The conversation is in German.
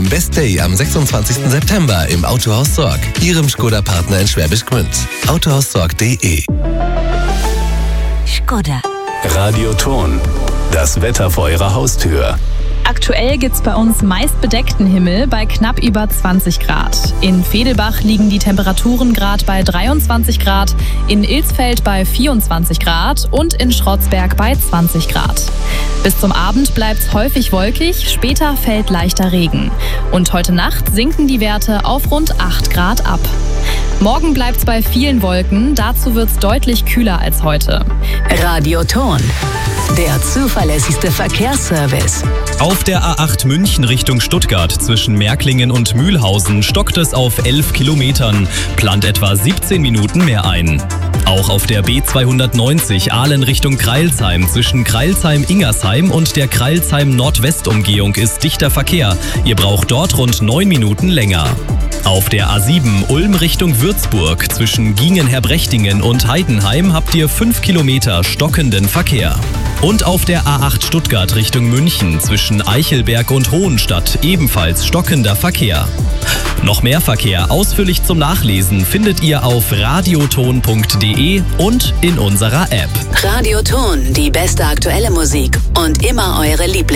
beim Best Day am 26. September im Autohaus Sorg, Ihrem Skoda-Partner in Schwäbisch Gmünd. Autohaussorg.de. Skoda. Radioton. Das Wetter vor Ihrer Haustür. Aktuell gibt's bei uns meist bedeckten Himmel bei knapp über 20 Grad. In Vedelbach liegen die Temperaturen gerade bei 23 Grad, in Ilsfeld bei 24 Grad und in Schrotzberg bei 20 Grad. Bis zum Abend bleibt's häufig wolkig, später fällt leichter Regen. Und heute Nacht sinken die Werte auf rund 8 Grad ab. Morgen bleibt's bei vielen Wolken, dazu wird's deutlich kühler als heute. Radioton. Der zuverlässigste Verkehrsservice. Auf der A8 München Richtung Stuttgart zwischen Märklingen und Mühlhausen stockt es auf 11 Kilometern, plant etwa 17 Minuten mehr ein. Auch auf der B290 Aalen Richtung Crailsheim zwischen Crailsheim-Ingersheim und der Crailsheim-Nordwest-Umgehung ist dichter Verkehr. Ihr braucht dort rund 9 Minuten länger. Auf der A7 Ulm Richtung Würzburg zwischen Giengen-Herbrechtingen und Heidenheim habt ihr 5 Kilometer stockenden Verkehr. Und auf der A8 Stuttgart Richtung München zwischen Eichelberg und Hohenstadt ebenfalls stockender Verkehr. Noch mehr Verkehr ausführlich zum Nachlesen findet ihr auf radioton.de und in unserer App. Radioton, die beste aktuelle Musik und immer eure Lieblings.